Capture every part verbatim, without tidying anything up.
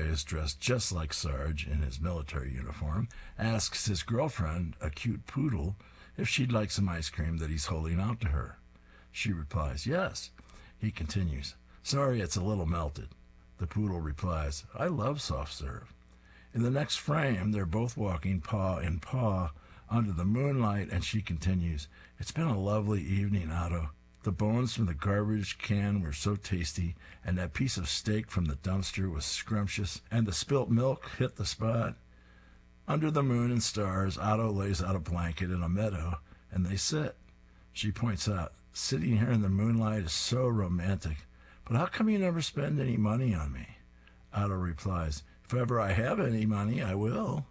is dressed just like Sarge in his military uniform, asks his girlfriend, a cute poodle, if she'd like some ice cream that he's holding out to her. She replies, yes. He continues, sorry, it's a little melted. The poodle replies, I love soft serve. In the next frame, they're both walking paw in paw under the moonlight, and she continues, it's been a lovely evening, Otto. The bones from the garbage can were so tasty, and that piece of steak from the dumpster was scrumptious, and the spilt milk hit the spot. Under the moon and stars, Otto lays out a blanket in a meadow, and they sit. She points out, sitting here in the moonlight is so romantic, but how come you never spend any money on me? Otto replies, if ever I have any money, I will.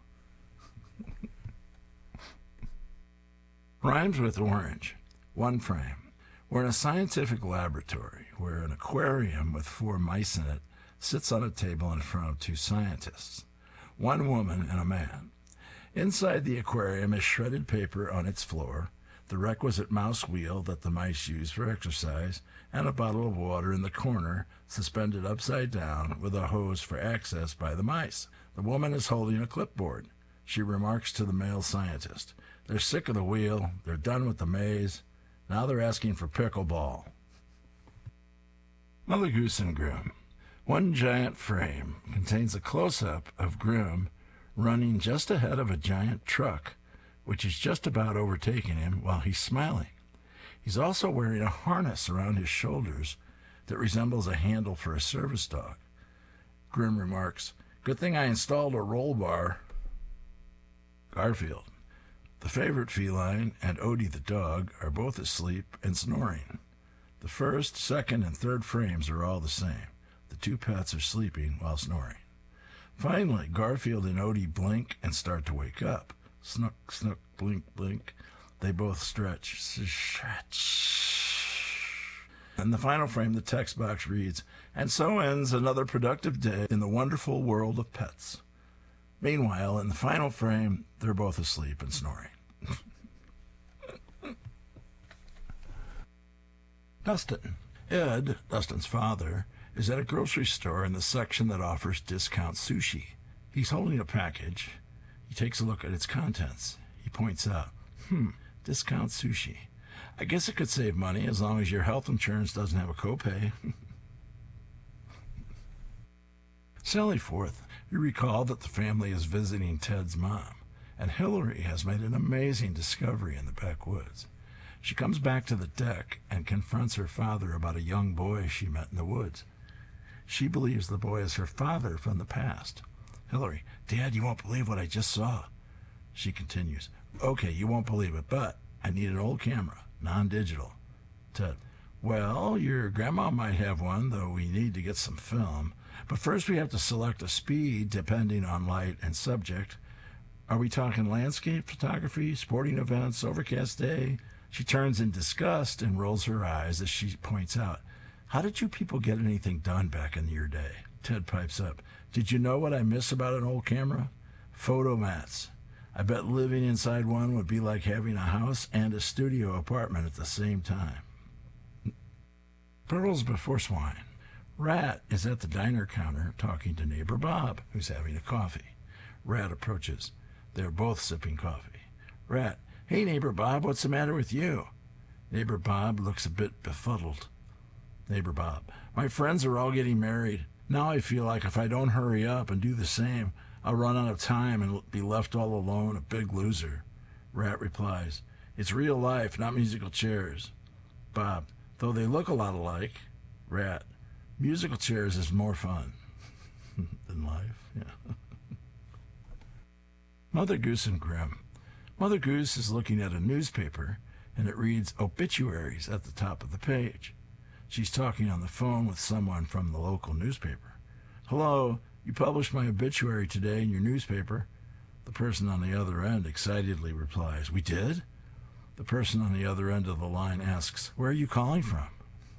Rhymes with orange. One frame. We're in a scientific laboratory where an aquarium with four mice in it sits on a table in front of two scientists, one woman and a man. Inside the aquarium is shredded paper on its floor, the requisite mouse wheel that the mice use for exercise, and a bottle of water in the corner, suspended upside down with a hose for access by the mice. The woman is holding a clipboard. She remarks to the male scientist, they're sick of the wheel, they're done with the maze, now they're asking for pickleball. Mother Goose and Grim. One giant frame contains a close-up of Grim running just ahead of a giant truck, which is just about overtaking him while he's smiling. He's also wearing a harness around his shoulders that resembles a handle for a service dog. Grim remarks, good thing I installed a roll bar. Garfield. The favorite feline and Odie the dog are both asleep and snoring. The first, second, and third frames are all the same. The two pets are sleeping while snoring. Finally, Garfield and Odie blink and start to wake up. Snook, snook, blink, blink. They both stretch. Stretch. In the final frame, the text box reads, and so ends another productive day in the wonderful world of pets. Meanwhile, in the final frame, they're both asleep and snoring. Dustin. Ed, Dustin's father, is at a grocery store in the section that offers discount sushi. He's holding a package. He takes a look at its contents. He points out, hmm, discount sushi. I guess it could save money as long as your health insurance doesn't have a copay. Sally Forth. You recall that the family is visiting Ted's mom, and Hillary has made an amazing discovery in the backwoods. She comes back to the deck and confronts her father about a young boy she met in the woods. She believes the boy is her father from the past. Hillary, Dad, you won't believe what I just saw. She continues, okay, you won't believe it, but I need an old camera, non-digital. Ted, well, your grandma might have one, though we need to get some film. But first we have to select a speed depending on light and subject. Are we talking landscape photography, sporting events, overcast day? She turns in disgust and rolls her eyes as she points out, how did you people get anything done back in your day? Ted pipes up, did you know what I miss about an old camera? Photo mats. I bet living inside one would be like having a house and a studio apartment at the same time. Pearls before swine. Rat is at the diner counter talking to neighbor Bob, who's having a coffee. Rat approaches. They're both sipping coffee. Rat, hey neighbor Bob, what's the matter with you? Neighbor Bob looks a bit befuddled. Neighbor Bob, my friends are all getting married. Now I feel like if I don't hurry up and do the same, I'll run out of time and be left all alone, a big loser. Rat replies, it's real life, not musical chairs. Bob, though they look a lot alike. Rat, musical chairs is more fun than life. Yeah. Mother Goose and Grim. Mother Goose is looking at a newspaper, and it reads obituaries at the top of the page. She's talking on the phone with someone from the local newspaper. Hello, you published my obituary today in your newspaper. The person on the other end excitedly replies, we did? The person on the other end of the line asks, where are you calling from?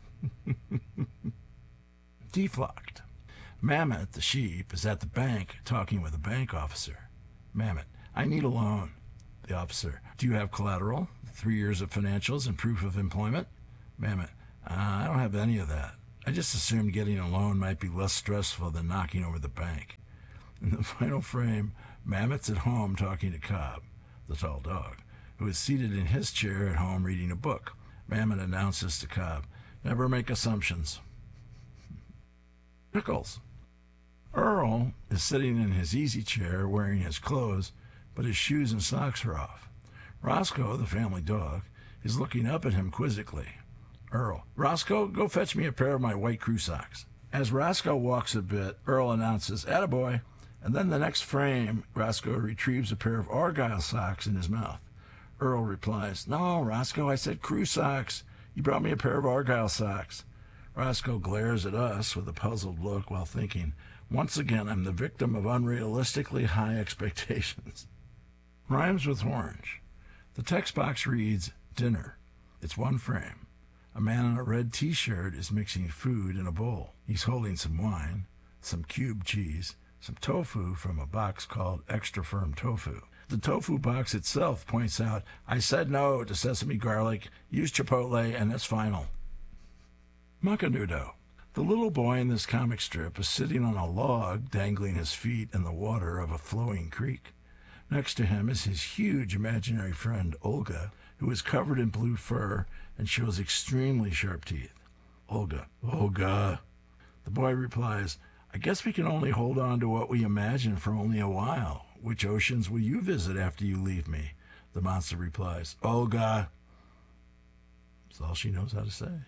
Deflocked. Mammoth, the sheep, is at the bank talking with a bank officer. Mammoth, I need a loan. The officer, do you have collateral? Three years of financials and proof of employment? Mammoth, uh, I don't have any of that. I just assumed getting a loan might be less stressful than knocking over the bank. In the final frame, Mammoth's at home talking to Cobb, the tall dog, who is seated in his chair at home reading a book. Mammoth announces to Cobb, "Never make assumptions." Pickles. Earl is sitting in his easy chair wearing his clothes, but his shoes and socks are off. Roscoe, the family dog, is looking up at him quizzically. Earl, "Roscoe, go fetch me a pair of my white crew socks." As Roscoe walks a bit, Earl announces, "Attaboy," and then the next frame, Roscoe retrieves a pair of Argyle socks in his mouth. Earl replies, "No, Roscoe, I said crew socks. You brought me a pair of Argyle socks." Roscoe glares at us with a puzzled look while thinking, "Once again, I'm the victim of unrealistically high expectations." Rhymes with orange. The text box reads, "Dinner." It's one frame. A man in a red t-shirt is mixing food in a bowl. He's holding some wine, some cube cheese, some tofu from a box called Extra Firm Tofu. The tofu box itself points out, "I said no to sesame garlic, use chipotle, and it's final." Muckadoodle. The little boy in this comic strip is sitting on a log, dangling his feet in the water of a flowing creek. Next to him is his huge imaginary friend, Olga, who is covered in blue fur and shows extremely sharp teeth. Olga, "Olga." The boy replies, "I guess we can only hold on to what we imagine for only a while. Which oceans will you visit after you leave me?" The monster replies, "Olga." That's all she knows how to say.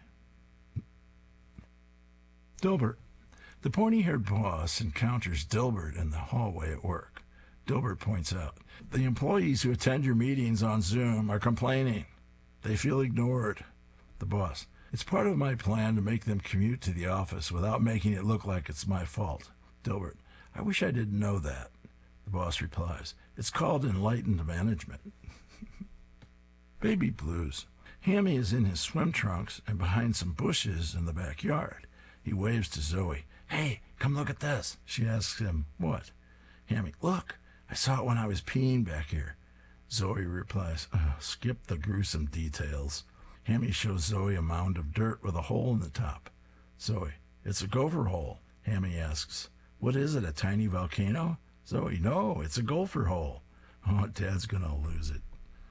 Dilbert. The pointy-haired boss encounters Dilbert in the hallway at work. Dilbert points out, "The employees who attend your meetings on Zoom are complaining. They feel ignored." The boss, "It's part of my plan to make them commute to the office without making it look like it's my fault." Dilbert, "I wish I didn't know that." The boss replies, "It's called enlightened management." Baby blues. Hammy is in his swim trunks and behind some bushes in the backyard. He waves to Zoe. "Hey, come look at this." She asks him, "What?" Hammy, "Look, I saw it when I was peeing back here." Zoe replies, oh, "Skip the gruesome details." Hammy shows Zoe a mound of dirt with a hole in the top. Zoe, "It's a gopher hole." Hammy asks, "What is it, a tiny volcano?" Zoe, "No, it's a gopher hole." Oh, Dad's gonna lose it.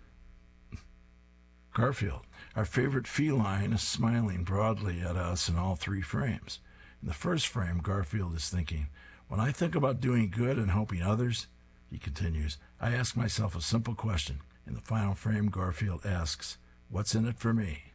Garfield. Our favorite feline is smiling broadly at us in all three frames. In the first frame, Garfield is thinking, "When I think about doing good and helping others," he continues, "I ask myself a simple question." In the final frame, Garfield asks, "What's in it for me?"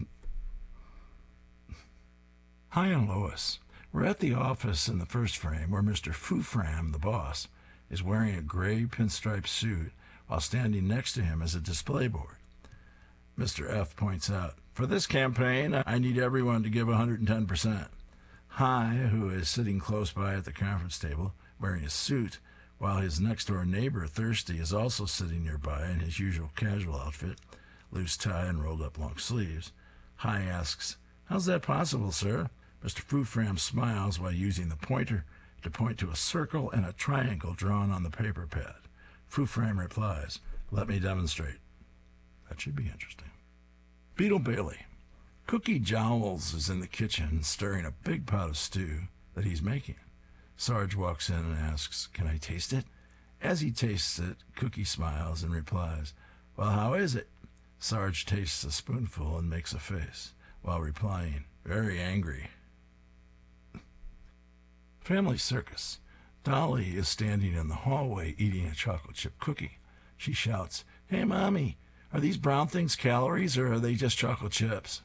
Hi and Lois. We're at the office in the first frame where Mister Foo-Fram, the boss, is wearing a gray pinstripe suit while standing next to him is a display board. Mister F points out, "For this campaign, I need everyone to give one hundred ten percent. Hi, who is sitting close by at the conference table, wearing a suit, while his next-door neighbor, Thirsty, is also sitting nearby in his usual casual outfit, loose tie and rolled-up long sleeves. Hi asks, "How's that possible, sir?" Mister Foo-Fram smiles while using the pointer to point to a circle and a triangle drawn on the paper pad. Foo-Fram replies, "Let me demonstrate." That should be interesting. Beetle Bailey. Cookie Jowls is in the kitchen stirring a big pot of stew that he's making. Sarge walks in and asks, "Can I taste it?" As he tastes it, Cookie smiles and replies, "Well, how is it?" Sarge tastes a spoonful and makes a face, while replying, "Very angry." Family Circus. Dolly is standing in the hallway eating a chocolate chip cookie. She shouts, "Hey, Mommy, are these brown things calories or are they just chocolate chips?"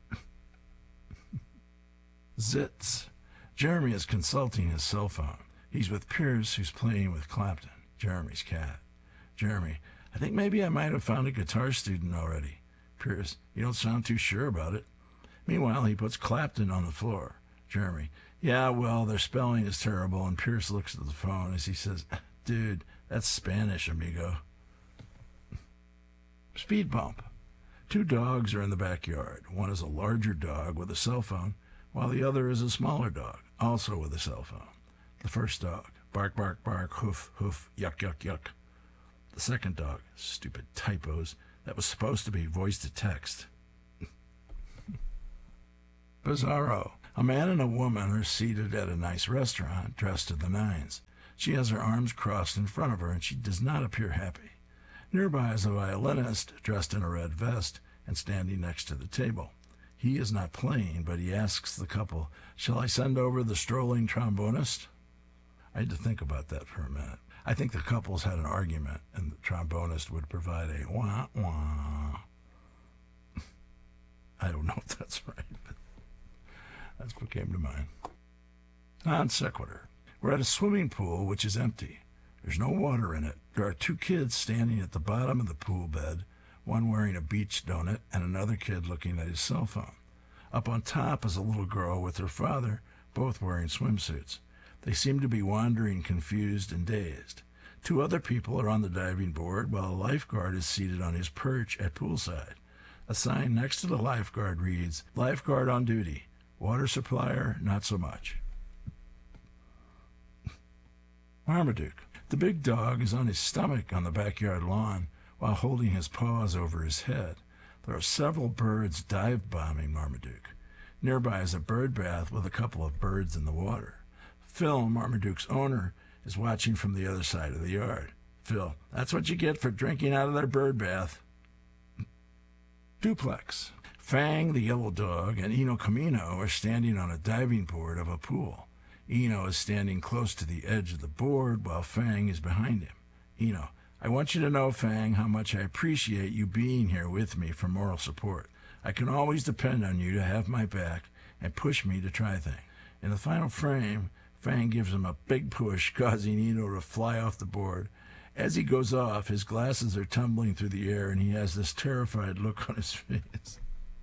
Zits. Jeremy is consulting his cell phone. He's with Pierce, who's playing with Clapton, Jeremy's cat. Jeremy, "I think maybe I might have found a guitar student already." Pierce, "You don't sound too sure about it." Meanwhile, he puts Clapton on the floor. Jeremy, "Yeah, well, their spelling is terrible," and Pierce looks at the phone as he says, "Dude, that's Spanish, amigo." Speed bump. Two dogs are in the backyard. One is a larger dog with a cell phone, while the other is a smaller dog, also with a cell phone. The first dog, bark, bark, bark, hoof, hoof, yuck, yuck, yuck. The second dog, stupid typos, that was supposed to be voice to text. Bizarro. A man and a woman are seated at a nice restaurant, dressed to the nines. She has her arms crossed in front of her, and she does not appear happy. Nearby is a violinist dressed in a red vest and standing next to the table. He is not playing, but he asks the couple, "Shall I send over the strolling trombonist?" I had to think about that for a minute. I think the couples had an argument, and the trombonist would provide a wah-wah. I don't know if that's right, but that's what came to mind. Non sequitur. We're at a swimming pool which is empty. There's no water in it. There are two kids standing at the bottom of the pool bed, one wearing a beach donut and another kid looking at his cell phone. Up on top is a little girl with her father, both wearing swimsuits. They seem to be wandering, confused and dazed. Two other people are on the diving board, while a lifeguard is seated on his perch at poolside. A sign next to the lifeguard reads, "Lifeguard on duty. Water supplier, not so much." Marmaduke. The big dog is on his stomach on the backyard lawn while holding his paws over his head. There are several birds dive-bombing Marmaduke. Nearby is a bird bath with a couple of birds in the water. Phil, Marmaduke's owner, is watching from the other side of the yard. Phil: "That's what you get for drinking out of their bird bath." Duplex. Fang, the yellow dog, and Eno Camino are standing on a diving board of a pool. Eno is standing close to the edge of the board while Fang is behind him. Eno: "I want you to know, Fang, how much I appreciate you being here with me for moral support. I can always depend on you to have my back and push me to try things." In the final frame, Fang gives him a big push, causing Eno to fly off the board. As he goes off, his glasses are tumbling through the air, and he has this terrified look on his face.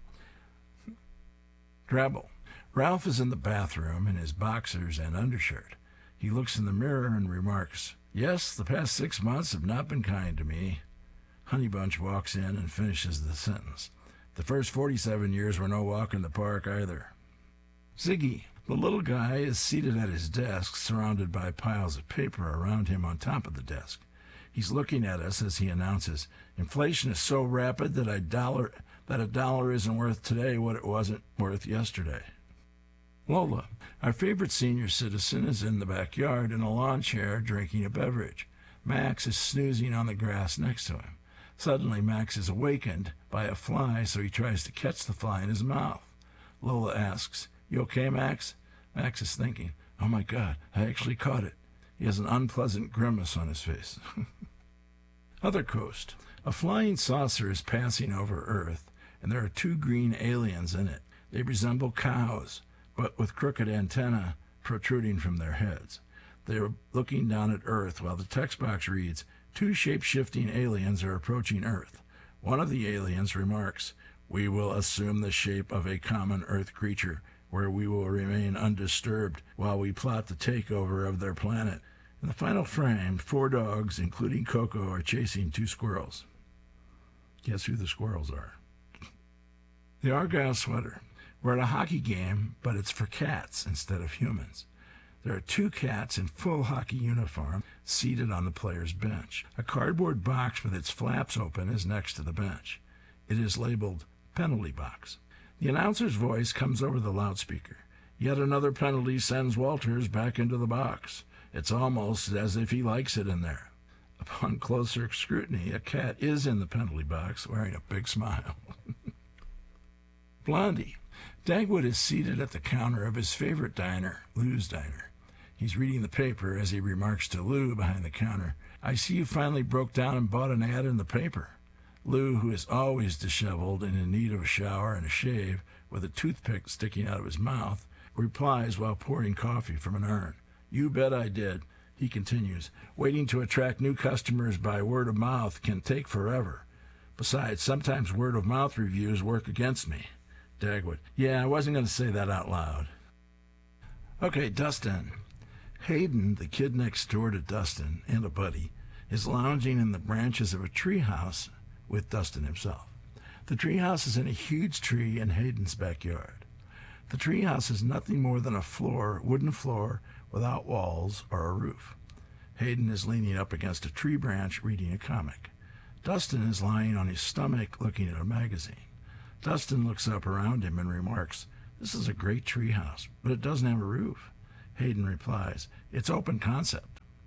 Drabble. Ralph is in the bathroom in his boxers and undershirt. He looks in the mirror and remarks, "Yes, the past six months have not been kind to me." Honeybunch walks in and finishes the sentence. "The first forty-seven years were no walk in the park either." Ziggy. The little guy is seated at his desk, surrounded by piles of paper around him on top of the desk. He's looking at us as he announces, "Inflation is so rapid that a dollar that a dollar isn't worth today what it wasn't worth yesterday." Lola. Our favorite senior citizen is in the backyard in a lawn chair drinking a beverage. Max is snoozing on the grass next to him. Suddenly, Max is awakened by a fly, so he tries to catch the fly in his mouth. Lola asks, "You okay, Max?" Max is thinking, "Oh my God, I actually caught it." He has an unpleasant grimace on his face. Other coast. A flying saucer is passing over Earth, and there are two green aliens in it. They resemble cows, but with crooked antennae protruding from their heads. They are looking down at Earth while the text box reads, "Two shape-shifting aliens are approaching Earth." One of the aliens remarks, "We will assume the shape of a common Earth creature, where we will remain undisturbed while we plot the takeover of their planet." In the final frame, four dogs, including Coco, are chasing two squirrels. Guess who the squirrels are? The Argyle Sweater. We're at a hockey game, but it's for cats instead of humans. There are two cats in full hockey uniform seated on the player's bench. A cardboard box with its flaps open is next to the bench. It is labeled penalty box. The announcer's voice comes over the loudspeaker. "Yet another penalty sends Walters back into the box. It's almost as if he likes it in there." Upon closer scrutiny, a cat is in the penalty box wearing a big smile. Blondie. Dagwood is seated at the counter of his favorite diner, Lou's Diner. He's reading the paper as he remarks to Lou behind the counter, "I see you finally broke down and bought an ad in the paper." Lou, who is always disheveled and in need of a shower and a shave, with a toothpick sticking out of his mouth, replies while pouring coffee from an urn, "You bet I did." He continues, "Waiting to attract new customers by word of mouth can take forever. Besides, sometimes word of mouth reviews work against me." Dagwood. "Yeah, I wasn't going to say that out loud." Okay, Dustin. Hayden, the kid next door to Dustin and a buddy, is lounging in the branches of a treehouse with Dustin himself. The treehouse is in a huge tree in Hayden's backyard. The treehouse is nothing more than a floor, wooden floor, without walls or a roof. Hayden is leaning up against a tree branch reading a comic. Dustin is lying on his stomach looking at a magazine. Dustin looks up around him and remarks, "This is a great treehouse, but it doesn't have a roof." Hayden replies, "It's open concept."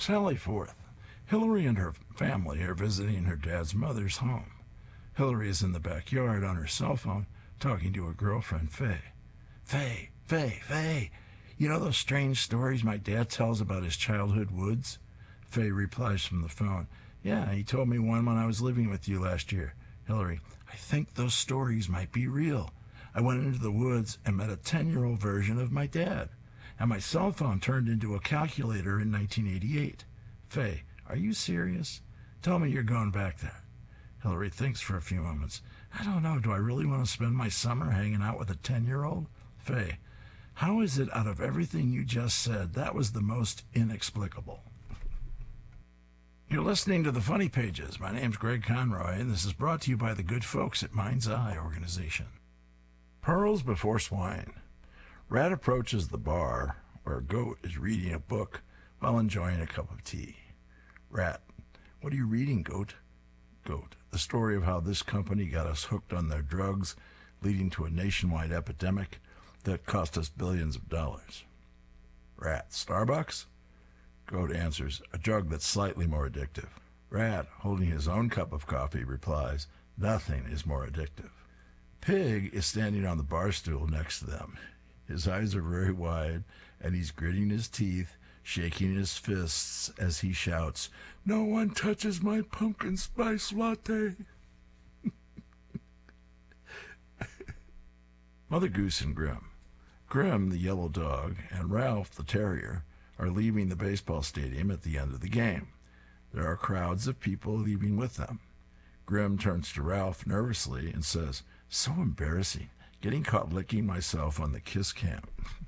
Sally Forth. Hillary and her family are visiting her dad's mother's home. Hillary is in the backyard on her cell phone talking to her girlfriend, Faye. Faye, Faye, Faye, you know those strange stories my dad tells about his childhood woods? Faye replies from the phone, yeah, he told me one when I was living with you last year. Hillary, I think those stories might be real. I went into the woods and met a ten-year-old version of my dad, and my cell phone turned into a calculator in nineteen eighty-eight. Faye, are you serious? Tell me you're going back there. Hillary thinks for a few moments. I don't know, do I really want to spend my summer hanging out with a ten-year-old? Faye, how is it out of everything you just said that was the most inexplicable? You're listening to The Funny Pages. My name's Greg Conroy, and this is brought to you by the good folks at Mind's Eye Organization. Pearls before swine. Rat approaches the bar where a goat is reading a book while enjoying a cup of tea. Rat, what are you reading, goat? Goat, the story of how this company got us hooked on their drugs, leading to a nationwide epidemic that cost us billions of dollars. Rat, Starbucks? Goat answers, a drug that's slightly more addictive. Rat, holding his own cup of coffee, replies, nothing is more addictive. Pig is standing on the bar stool next to them. His eyes are very wide, and he's gritting his teeth, shaking his fists as he shouts, no one touches my pumpkin spice latte. Mother Goose and Grim. Grim, the yellow dog, and Ralph, the terrier, are leaving the baseball stadium at the end of the game. There are crowds of people leaving with them. Grim turns to Ralph nervously and says, so embarrassing, getting caught licking myself on the kiss cam.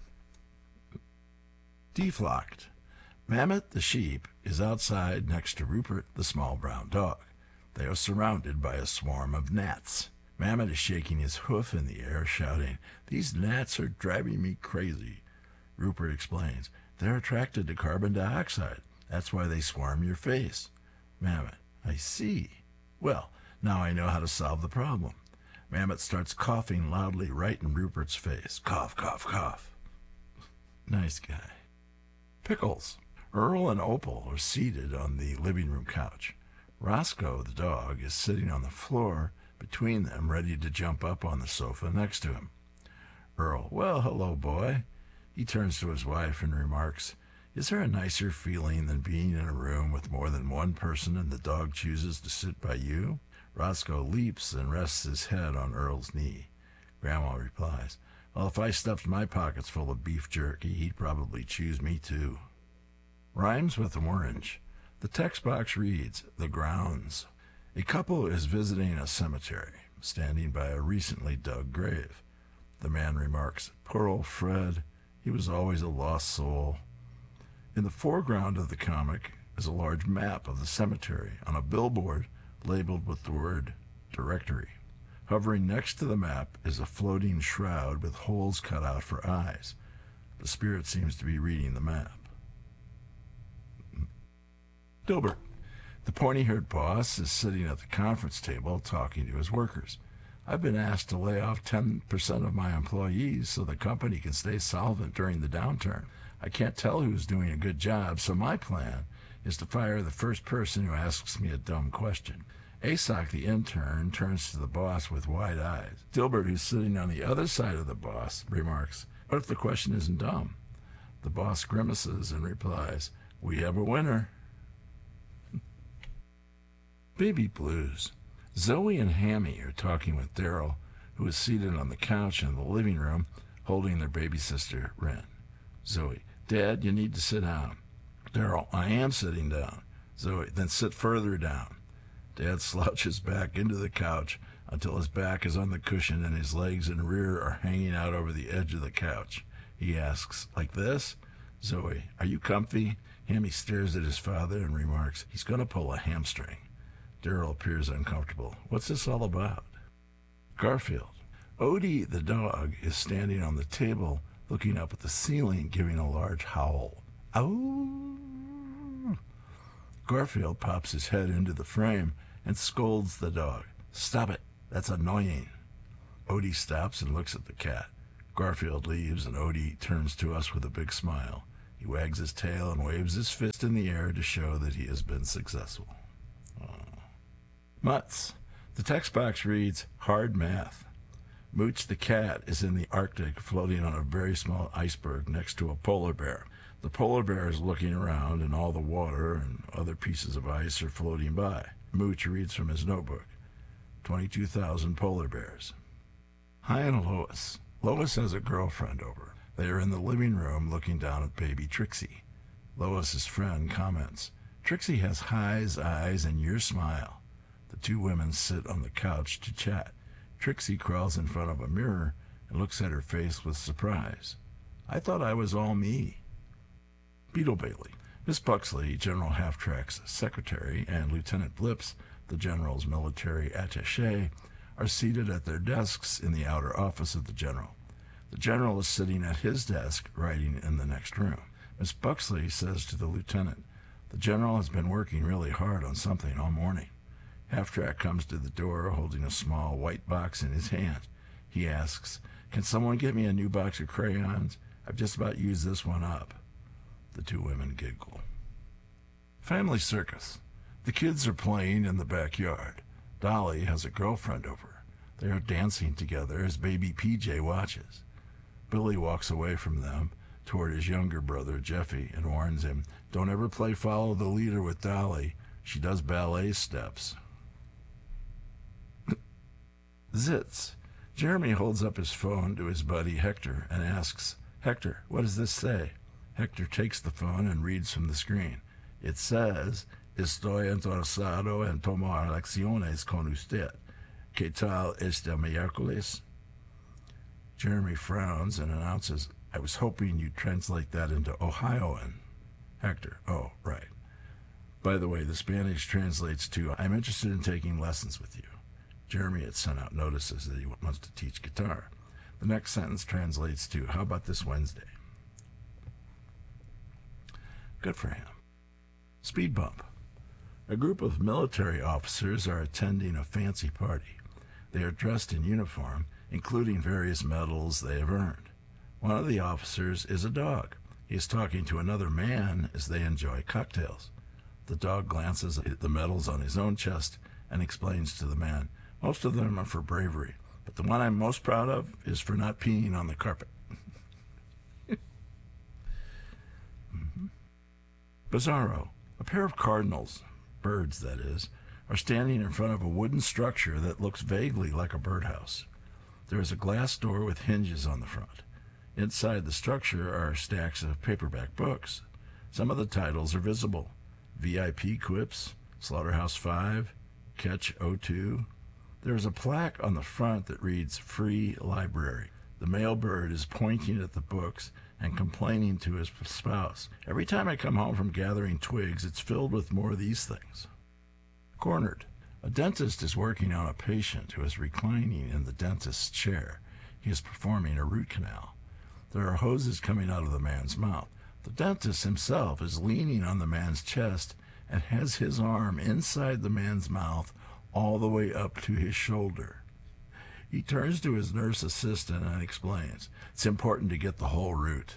Deflocked. Mammoth the sheep is outside next to Rupert the small brown dog. They are surrounded by a swarm of gnats. Mammoth is shaking his hoof in the air, shouting, these gnats are driving me crazy. Rupert explains, they're attracted to carbon dioxide. That's why they swarm your face. Mammoth, I see. Well, now I know how to solve the problem. Mammoth starts coughing loudly right in Rupert's face. Cough, cough, cough. Nice guy. Pickles. Earl and Opal are seated on the living room couch. Roscoe, the dog, is sitting on the floor between them, ready to jump up on the sofa next to him. Earl, well, hello, boy. He turns to his wife and remarks, is there a nicer feeling than being in a room with more than one person and the dog chooses to sit by you? Roscoe leaps and rests his head on Earl's knee. Grandma replies, well, if I stuffed my pockets full of beef jerky, he'd probably choose me too. Rhymes with orange. The text box reads, The Grounds. A couple is visiting a cemetery, standing by a recently dug grave. The man remarks, poor old Fred, he was always a lost soul. In the foreground of the comic is a large map of the cemetery on a billboard labeled with the word Directory. Hovering next to the map is a floating shroud with holes cut out for eyes. The spirit seems to be reading the map. Dilbert. The pointy-haired boss is sitting at the conference table talking to his workers. I've been asked to lay off ten percent of my employees so the company can stay solvent during the downturn. I can't tell who's doing a good job, so my plan is to fire the first person who asks me a dumb question. Asoc, the intern, turns to the boss with wide eyes. Dilbert, who's sitting on the other side of the boss, remarks, what if the question isn't dumb? The boss grimaces and replies, we have a winner. Baby blues. Zoe and Hammy are talking with Daryl, who is seated on the couch in the living room, holding their baby sister, Ren. Zoe, Dad, you need to sit down. Daryl, I am sitting down. Zoe, then sit further down. Dad slouches back into the couch until his back is on the cushion and his legs and rear are hanging out over the edge of the couch. He asks, like this? Zoe, are you comfy? Hammy stares at his father and remarks, he's going to pull a hamstring. Daryl appears uncomfortable. What's this all about? Garfield. Odie, the dog, is standing on the table, looking up at the ceiling, giving a large howl. Ow! Garfield pops his head into the frame and scolds the dog. Stop it. That's annoying. Odie stops and looks at the cat. Garfield leaves, and Odie turns to us with a big smile. He wags his tail and waves his fist in the air to show that he has been successful. Oh. Mutts. The text box reads, hard math. Mooch the cat is in the Arctic floating on a very small iceberg next to a polar bear. The polar bear is looking around and all the water and other pieces of ice are floating by. Mooch reads from his notebook. twenty-two thousand polar bears. Hi and Lois. Lois has a girlfriend over. They are in the living room looking down at baby Trixie. Lois's friend comments, Trixie has Hi's eyes and your smile. The two women sit on the couch to chat. Trixie crawls in front of a mirror and looks at her face with surprise. I thought I was all me. Beetle Bailey. Miss Buxley, General Half-Track's secretary, and Lieutenant Blips, the general's military attaché, are seated at their desks in the outer office of the general. The general is sitting at his desk, writing in the next room. Miss Buxley says to the lieutenant, the general has been working really hard on something all morning. Half-Track comes to the door holding a small white box in his hand. He asks, can someone get me a new box of crayons? I've just about used this one up. The two women giggle. Family circus. The kids are playing in the backyard. Dolly has a girlfriend over. They are dancing together as baby P J watches. Billy walks away from them toward his younger brother Jeffy and warns him, don't ever play follow the leader with Dolly. She does ballet steps. Zits. Jeremy holds up his phone to his buddy Hector and asks, Hector, what does this say? Hector takes the phone and reads from the screen. It says, Estoy interesado en tomar lecciones con usted. ¿Qué tal este miércoles? Jeremy frowns and announces, I was hoping you'd translate that into Ohioan. Hector, oh, right. By the way, the Spanish translates to, I'm interested in taking lessons with you. Jeremy had sent out notices that he wants to teach guitar. The next sentence translates to, how about this Wednesday? Good for him. Speed bump. A group of military officers are attending a fancy party. They are dressed in uniform, including various medals they have earned. One of the officers is a dog. He is talking to another man as they enjoy cocktails. The dog glances at the medals on his own chest and explains to the man, most of them are for bravery, but the one I'm most proud of is for not peeing on the carpet. mm-hmm. Bizarro. A pair of cardinals, birds that is, are standing in front of a wooden structure that looks vaguely like a birdhouse. There is a glass door with hinges on the front. Inside the structure are stacks of paperback books. Some of the titles are visible. V I P Quips, Slaughterhouse five, Catch oh two. There is a plaque on the front that reads, Free Library. The male bird is pointing at the books and complaining to his spouse. Every time I come home from gathering twigs, it's filled with more of these things. Cornered. A dentist is working on a patient who is reclining in the dentist's chair. He is performing a root canal. There are hoses coming out of the man's mouth. The dentist himself is leaning on the man's chest and has his arm inside the man's mouth all the way up to his shoulder. He turns to his nurse assistant and explains, it's important to get the whole root.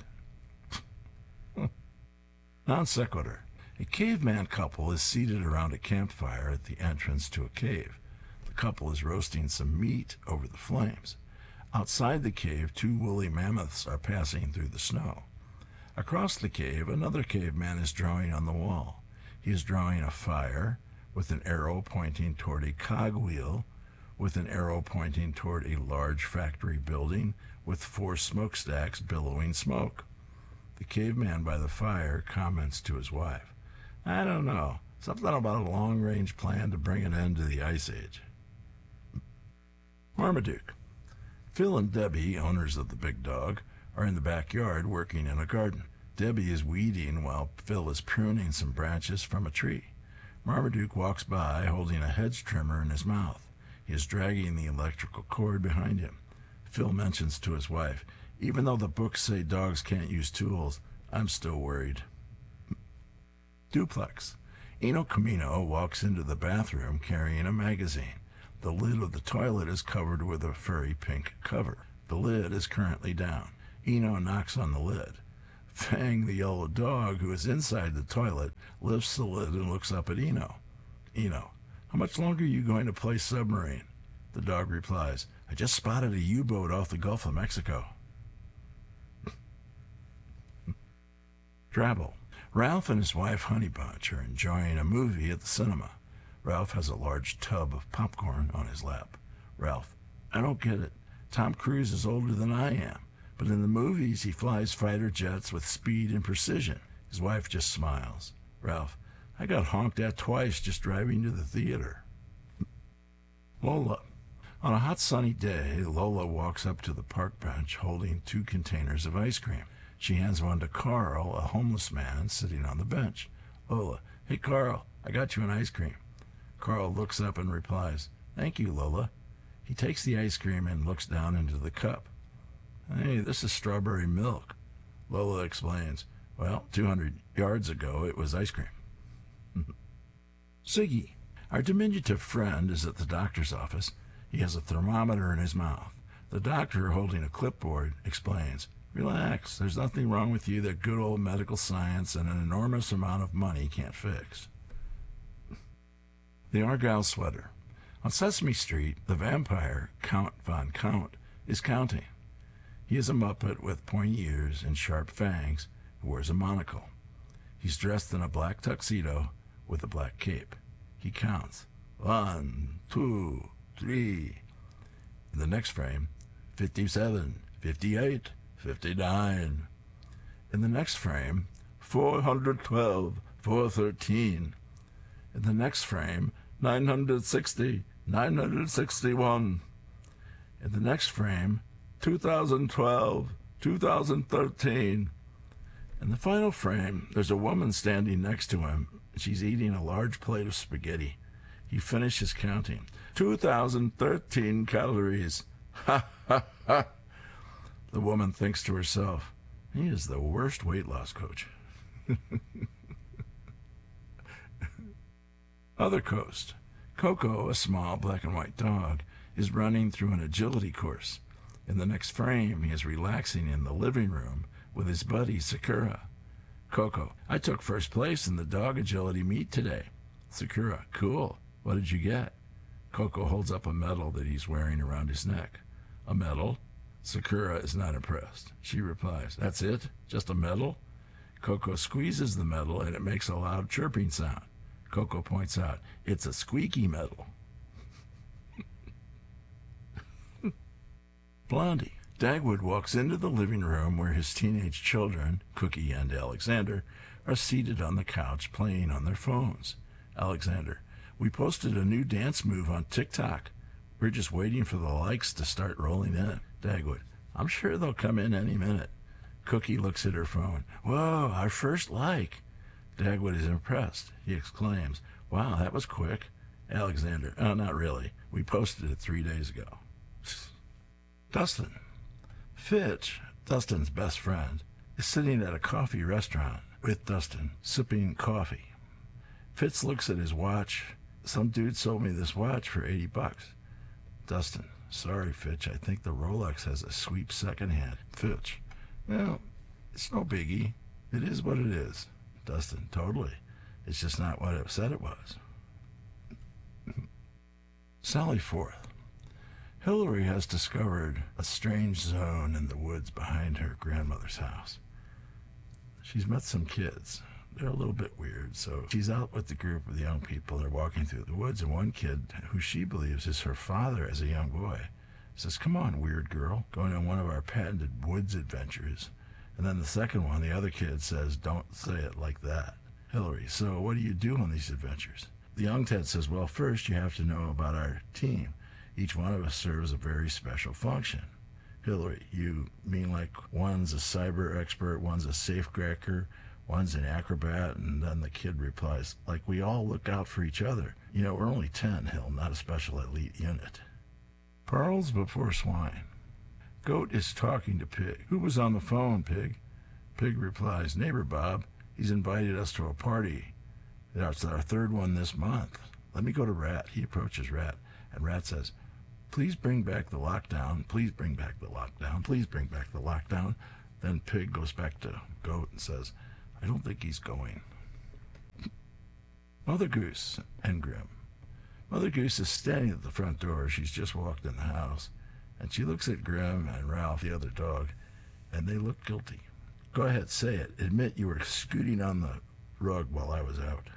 Non sequitur. A caveman couple is seated around a campfire at the entrance to a cave. The couple is roasting some meat over the flames. Outside the cave, two woolly mammoths are passing through the snow. Across the cave, another caveman is drawing on the wall. He is drawing a fire with an arrow pointing toward a cogwheel, with an arrow pointing toward a large factory building with four smokestacks billowing smoke. The caveman by the fire comments to his wife, I don't know, something about a long-range plan to bring an end to the Ice Age. Marmaduke. Phil and Debbie, owners of the big dog, are in the backyard working in a garden. Debbie is weeding while Phil is pruning some branches from a tree. Marmaduke walks by holding a hedge trimmer in his mouth. He is dragging the electrical cord behind him. Phil mentions to his wife, even though the books say dogs can't use tools, I'm still worried. Duplex. Eno Camino walks into the bathroom carrying a magazine. The lid of the toilet is covered with a furry pink cover. The lid is currently down. Eno knocks on the lid. Fang, the yellow dog, who is inside the toilet, lifts the lid and looks up at Eno. Eno, how much longer are you going to play submarine? The dog replies, I just spotted a U-boat off the Gulf of Mexico. Travel. Ralph and his wife Honeybunch are enjoying a movie at the cinema. Ralph has a large tub of popcorn on his lap. Ralph, I don't get it. Tom Cruise is older than I am, but in the movies he flies fighter jets with speed and precision. His wife just smiles. Ralph, I got honked at twice just driving to the theater. Lola. On a hot sunny day, Lola walks up to the park bench holding two containers of ice cream. She hands one to Carl, a homeless man sitting on the bench. Lola, hey Carl, I got you an ice cream. Carl looks up and replies, thank you, Lola. He takes the ice cream and looks down into the cup. Hey, this is strawberry milk. Lola explains, well, two hundred yards ago it was ice cream. Ziggy. Our diminutive friend is at the doctor's office. He has a thermometer in his mouth. The doctor, holding a clipboard, explains, relax, there's nothing wrong with you that good old medical science and an enormous amount of money can't fix. The Argyle Sweater. On Sesame Street, the vampire, Count Von Count, is counting. He is a Muppet with pointy ears and sharp fangs who wears a monocle. He's dressed in a black tuxedo with a black cape. He counts. One, two, three. In the next frame, fifty-seven, fifty-eight, fifty-nine. In the next frame, four hundred twelve, four thirteen. In the next frame, nine hundred sixty, nine hundred sixty-one. In the next frame, two thousand twelve, two thousand thirteen. In the final frame, there's a woman standing next to him. She's eating a large plate of spaghetti. He finishes counting. two thousand thirteen calories. Ha, ha, ha. The woman thinks to herself, he is the worst weight loss coach. Other coast. Coco, a small black and white dog, is running through an agility course. In the next frame, he is relaxing in the living room with his buddy Sakura. Coco, I took first place in the dog agility meet today. Sakura, cool. What did you get? Coco holds up a medal that he's wearing around his neck. A medal? Sakura is not impressed. She replies, that's it? Just a medal? Coco squeezes the medal and it makes a loud chirping sound. Coco points out, it's a squeaky medal. Blondie. Dagwood walks into the living room where his teenage children, Cookie and Alexander, are seated on the couch playing on their phones. Alexander, we posted a new dance move on TikTok. We're just waiting for the likes to start rolling in. Dagwood, I'm sure they'll come in any minute. Cookie looks at her phone. Whoa, our first like. Dagwood is impressed. He exclaims, wow, that was quick. Alexander, oh, not really. We posted it three days ago. Dustin. Fitch, Dustin's best friend, is sitting at a coffee restaurant with Dustin, sipping coffee. Fitz looks at his watch. Some dude sold me this watch for eighty bucks. Dustin, sorry, Fitch, I think the Rolex has a sweep second hand. Fitch, well, it's no biggie. It is what it is. Dustin, totally. It's just not what it said it was. Sally Forth. Hillary has discovered a strange zone in the woods behind her grandmother's house. She's met some kids. They're a little bit weird, so she's out with the group of young people. They're walking through the woods, and one kid, who she believes is her father as a young boy, says, come on, weird girl, going on one of our patented woods adventures. And then the second one, the other kid says, don't say it like that. Hillary, so what do you do on these adventures? The young Ted says, well, first you have to know about our team. Each one of us serves a very special function. Hillary, you mean like one's a cyber expert, one's a safecracker, one's an acrobat? And then the kid replies, like we all look out for each other. You know, we're only ten, Hill, not a special elite unit. Pearls before swine. Goat is talking to Pig. Who was on the phone, Pig? Pig replies, neighbor Bob. He's invited us to a party. That's our third one this month. Let me go to Rat. He approaches Rat, and Rat says, please bring back the lockdown. Please bring back the lockdown. Please bring back the lockdown. Then Pig goes back to Goat and says, I don't think he's going. Mother Goose and Grim. Mother Goose is standing at the front door. She's just walked in the house, and she looks at Grim and Ralph, the other dog, and they look guilty. Go ahead, say it. Admit you were scooting on the rug while I was out.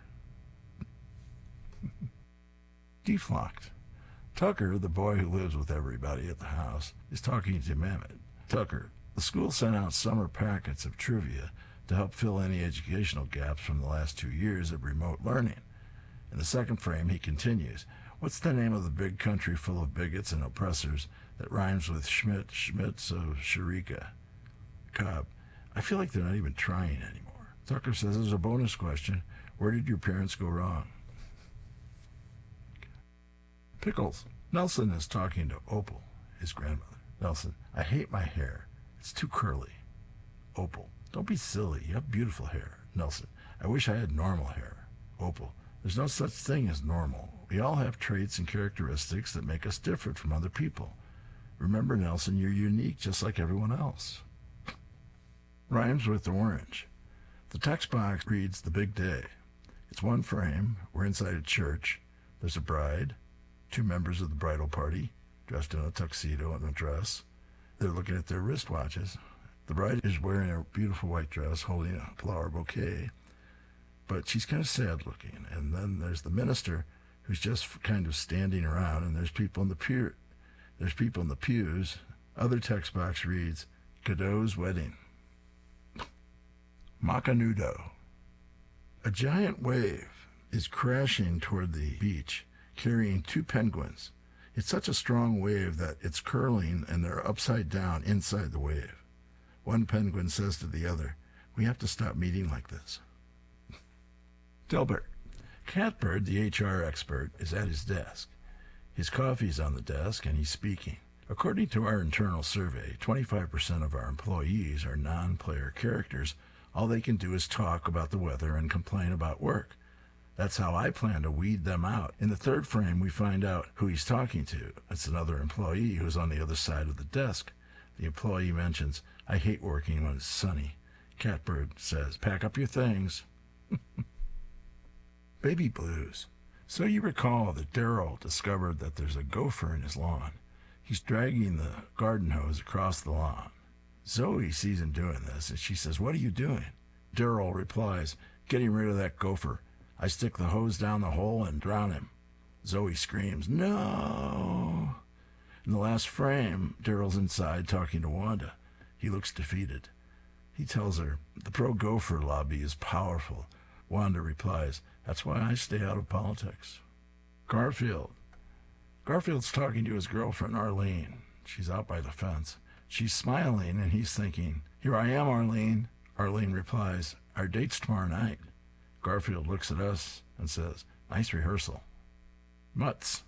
Deflocked. Tucker, the boy who lives with everybody at the house, is talking to Mamet. Tucker, the school sent out summer packets of trivia to help fill any educational gaps from the last two years of remote learning. In the second frame, he continues, what's the name of the big country full of bigots and oppressors that rhymes with Schmidt, Schmitz of Sharika? Cobb, I feel like they're not even trying anymore. Tucker says, as a bonus question, where did your parents go wrong? Pickles. Nelson is talking to Opal, his grandmother. Nelson, I hate my hair. It's too curly. Opal, don't be silly. You have beautiful hair. Nelson, I wish I had normal hair. Opal, there's no such thing as normal. We all have traits and characteristics that make us different from other people. Remember, Nelson, you're unique just like everyone else. Rhymes with orange. The text box reads The Big Day. It's one frame. We're inside a church. There's a bride, two members of the bridal party, dressed in a tuxedo and a dress. They're looking at their wristwatches. The bride is wearing a beautiful white dress, holding a flower bouquet, but she's kind of sad looking. And then there's the minister, who's just kind of standing around, and there's people in the pew. There's people in the pews. Other text box reads, Godot's wedding. Macanudo. A giant wave is crashing toward the beach, carrying two penguins. It's such a strong wave that it's curling and they're upside down inside the wave. One penguin says to the other, we have to stop meeting like this. Delbert. Catbird, the H R expert, is at his desk. His coffee's on the desk and he's speaking. According to our internal survey, twenty-five percent of our employees are non-player characters. All they can do is talk about the weather and complain about work. That's how I plan to weed them out. In the third frame, we find out who he's talking to. It's another employee who's on the other side of the desk. The employee mentions, I hate working when it's sunny. Catbird says, pack up your things. Baby blues. So you recall that Daryl discovered that there's a gopher in his lawn. He's dragging the garden hose across the lawn. Zoe sees him doing this, and she says, what are you doing? Daryl replies, getting rid of that gopher. I stick the hose down the hole and drown him. Zoe screams, no. In the last frame, Daryl's inside talking to Wanda. He looks defeated. He tells her, the pro-gopher lobby is powerful. Wanda replies, that's why I stay out of politics. Garfield. Garfield's talking to his girlfriend, Arlene. She's out by the fence. She's smiling, and he's thinking, here I am, Arlene. Arlene replies, our date's tomorrow night. Garfield looks at us and says, nice rehearsal. Mutts.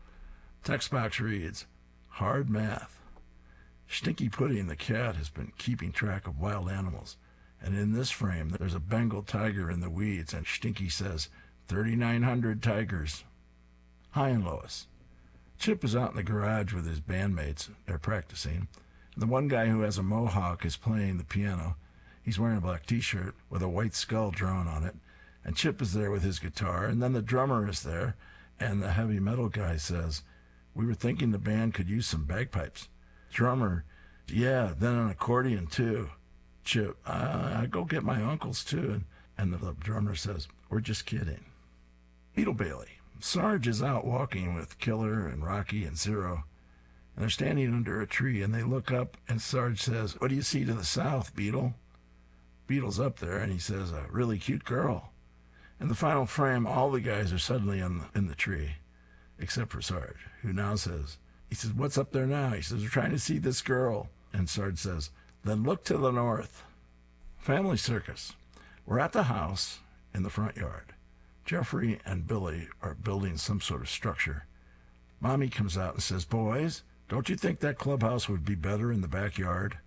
Text box reads, hard math. Stinky Pudding, the cat, has been keeping track of wild animals. And in this frame, there's a Bengal tiger in the weeds, and Stinky says, thirty-nine hundred tigers. Hi and Lois. Chip is out in the garage with his bandmates. They're practicing. And the one guy who has a mohawk is playing the piano. He's wearing a black T-shirt with a white skull drawn on it. And Chip is there with his guitar. And then the drummer is there. And the heavy metal guy says, we were thinking the band could use some bagpipes. Drummer, yeah, then an accordion too. Chip, I, I go get my uncle's too. And, and the, the drummer says, we're just kidding. Beetle Bailey. Sarge is out walking with Killer and Rocky and Zero. And they're standing under a tree, and they look up, and Sarge says, what do you see to the south, Beetle? Beetle's up there, and he says, a really cute girl. In the final frame, all the guys are suddenly in the, in the tree, except for Sarge, who now says, he says, what's up there now? He says, we're trying to see this girl. And Sarge says, then look to the north. Family circus. We're at the house in the front yard. Jeffrey and Billy are building some sort of structure. Mommy comes out and says, boys, don't you think that clubhouse would be better in the backyard?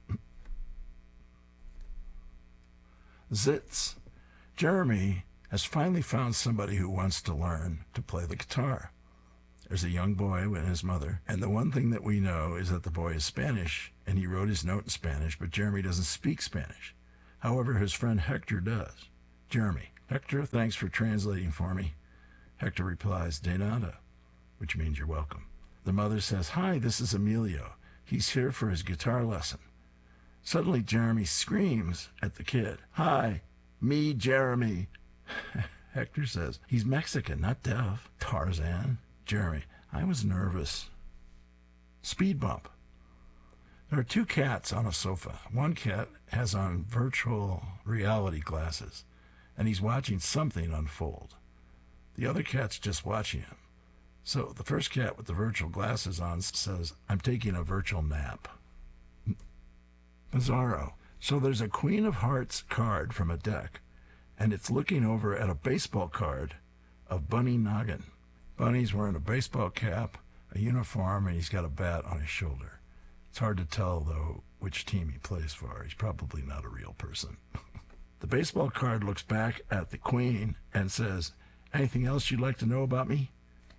Zits. Jeremy has finally found somebody who wants to learn to play the guitar. There's a young boy and his mother, and the one thing that we know is that the boy is Spanish, and he wrote his note in Spanish, but Jeremy doesn't speak Spanish. However, his friend Hector does. Jeremy: Hector, thanks for translating for me. Hector replies, de nada, which means you're welcome. The mother says, hi, this is Emilio. He's here for his guitar lesson. Suddenly, Jeremy screams at the kid, hi, me, Jeremy. Hector says, he's Mexican, not deaf. Tarzan. Jeremy: I was nervous. Speed bump. There are two cats on a sofa. One cat has on virtual reality glasses, and he's watching something unfold. The other cat's just watching him. So the first cat with the virtual glasses on says, I'm taking a virtual nap. Bizarro. So there's a Queen of Hearts card from a deck, and it's looking over at a baseball card of Bunny Noggin. Bunny's wearing a baseball cap, a uniform, and he's got a bat on his shoulder. It's hard to tell, though, which team he plays for. He's probably not a real person. The baseball card looks back at the Queen and says, anything else you'd like to know about me?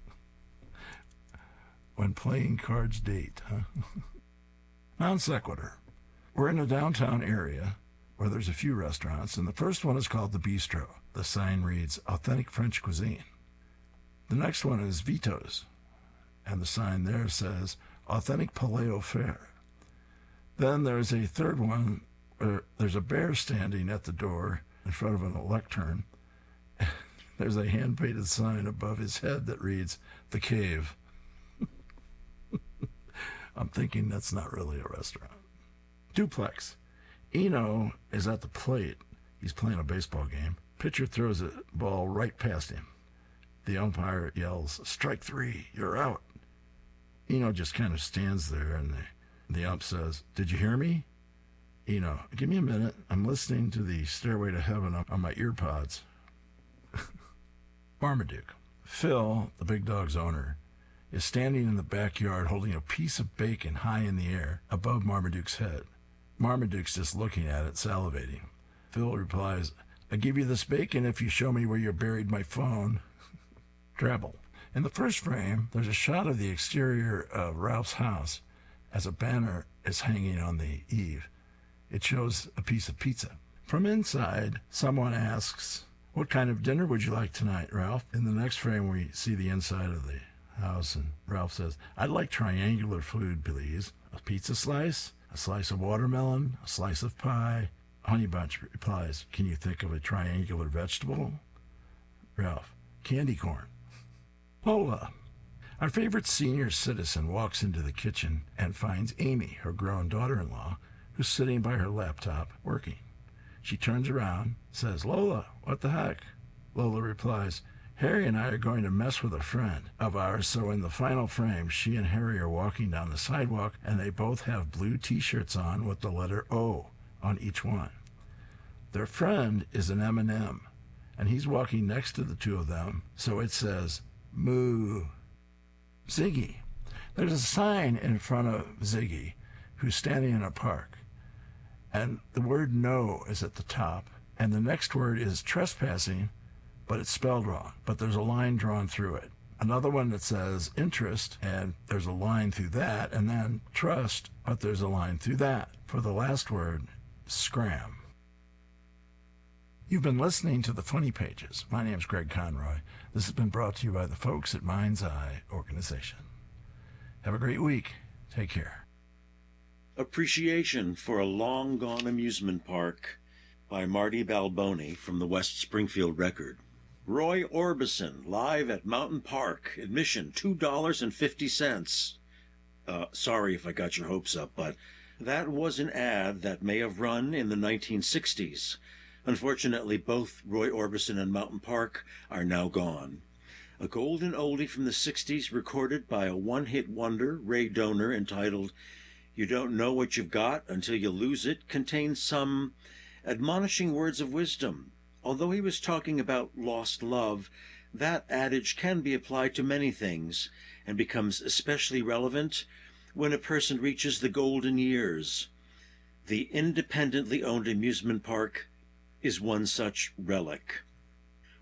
When playing cards date, huh? Non sequitur. We're in a downtown area where there's a few restaurants, and the first one is called the Bistro. The sign reads, authentic French cuisine. The next one is Vito's, and the sign there says, authentic Paleo fare. Then there's a third one where there's a bear standing at the door in front of an lectern. There's a hand-painted sign above his head that reads, The Cave. I'm thinking that's not really a restaurant. Duplex. Eno is at the plate. He's playing a baseball game. Pitcher throws a ball right past him. The umpire yells, strike three, you're out. Eno just kind of stands there, and the, the ump says, did you hear me? Eno, give me a minute. I'm listening to the Stairway to Heaven on, on my ear pods. Marmaduke. Phil, the big dog's owner, is standing in the backyard holding a piece of bacon high in the air above Marmaduke's head. Marmaduke's just looking at it, salivating. Phil replies, I'll give you this bacon if you show me where you buried my phone. Treble. In the first frame, there's a shot of the exterior of Ralph's house as a banner is hanging on the eave. It shows a piece of pizza. From inside, someone asks, what kind of dinner would you like tonight, Ralph? In the next frame, we see the inside of the house, and Ralph says, I'd like triangular food, please. A pizza slice, a slice of watermelon, a slice of pie. Honey Bunch replies, can you think of a triangular vegetable? Ralph, candy corn. Lola. Our favorite senior citizen walks into the kitchen and finds Amy, her grown daughter-in-law, who's sitting by her laptop working. She turns around, says, Lola, what the heck? Lola replies, Harry and I are going to mess with a friend of ours, so in the final frame, she and Harry are walking down the sidewalk, and they both have blue T-shirts on with the letter O on each one. Their friend is an M and M, and he's walking next to the two of them, so it says, Moo. Ziggy. There's a sign in front of Ziggy, who's standing in a park, and the word no is at the top, and the next word is trespassing, but it's spelled wrong, but there's a line drawn through it. Another one that says interest, and there's a line through that, and then trust, but there's a line through that. For the last word, scram. You've been listening to The Funny Pages. My name's Greg Conroy. This has been brought to you by the folks at Mind's Eye Organization. Have a great week. Take care. Appreciation for a Long-Gone Amusement Park by Marty Balboni from the West Springfield Record. Roy Orbison, live at Mountain Park. Admission, two dollars and fifty cents. Uh, sorry if I got your hopes up, but that was an ad that may have run in the nineteen sixties. Unfortunately, both Roy Orbison and Mountain Park are now gone. A golden oldie from the sixties recorded by a one-hit wonder, Ray Donor, entitled You Don't Know What You've Got Until You Lose It, contains some admonishing words of wisdom. Although he was talking about lost love, that adage can be applied to many things and becomes especially relevant when a person reaches the golden years. The independently owned amusement park is one such relic.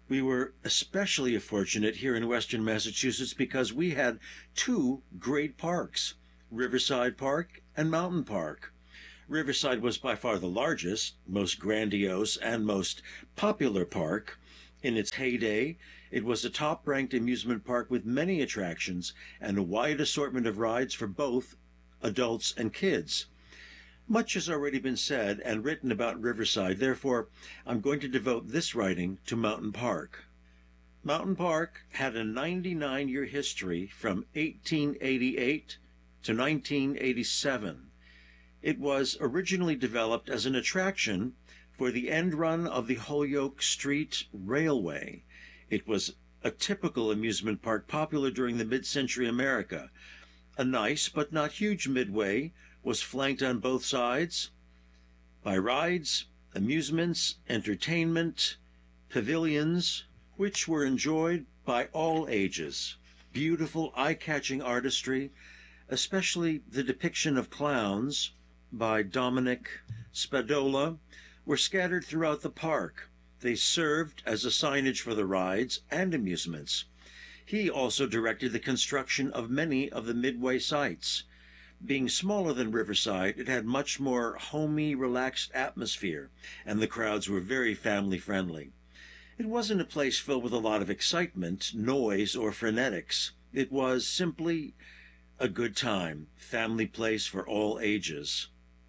We were especially fortunate here in Western Massachusetts because we had two great parks, Riverside Park and Mountain Park. Riverside was by far the largest, most grandiose, and most popular park. In its heyday, it was a top-ranked amusement park with many attractions and a wide assortment of rides for both adults and kids. Much has already been said and written about Riverside, therefore I'm going to devote this writing to Mountain Park. Mountain Park had a ninety-nine year history from eighteen eighty-eight to nineteen eighty-seven. It was originally developed as an attraction for the end run of the Holyoke Street Railway. It was a typical amusement park popular during the mid-century America. A nice but not huge midway was flanked on both sides by rides, amusements, entertainment, pavilions, which were enjoyed by all ages. Beautiful, eye-catching artistry, especially the depiction of clowns by Dominic Spadola, were scattered throughout the park. They served as a signage for the rides and amusements. He also directed the construction of many of the midway sites. Being smaller than Riverside, it had much more homey, relaxed atmosphere, and the crowds were very family-friendly. It wasn't a place filled with a lot of excitement, noise, or frenetics. It was simply a good time, family place for all ages.